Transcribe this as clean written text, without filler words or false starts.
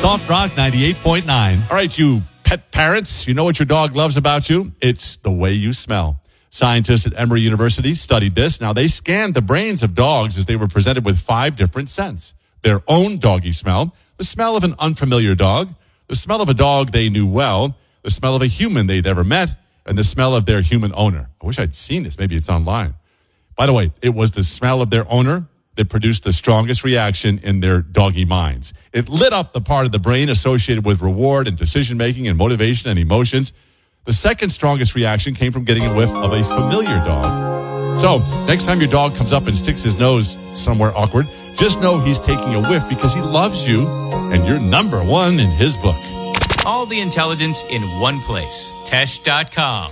Soft Rock 98.9. All right, you pet parents, you know what your dog loves about you? It's the way you smell. Scientists at Emory University studied this. Now, they scanned the brains of dogs as they were presented with 5 different scents. Their own doggy smell, the smell of an unfamiliar dog, the smell of a dog they knew well, the smell of a human they'd ever met, and the smell of their human owner. I wish I'd seen this. Maybe it's online. By the way, it was the smell of their owner that produced the strongest reaction in their doggy minds. It lit up the part of the brain associated with reward and decision-making and motivation and emotions. The second strongest reaction came from getting a whiff of a familiar dog. So, next time your dog comes up and sticks his nose somewhere awkward, just know he's taking a whiff because he loves you and you're number one in his book. All the intelligence in one place. Tesh.com.